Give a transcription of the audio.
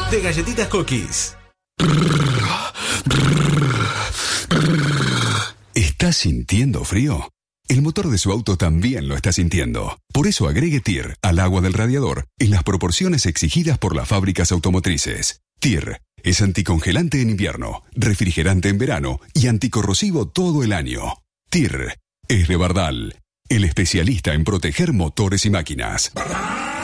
de Galletitas Cookies. ¿Estás sintiendo frío? El motor de su auto también lo está sintiendo. Por eso agregue TIR al agua del radiador en las proporciones exigidas por las fábricas automotrices. TIR es anticongelante en invierno, refrigerante en verano y anticorrosivo todo el año. TIR es de Bardal, el especialista en proteger motores y máquinas.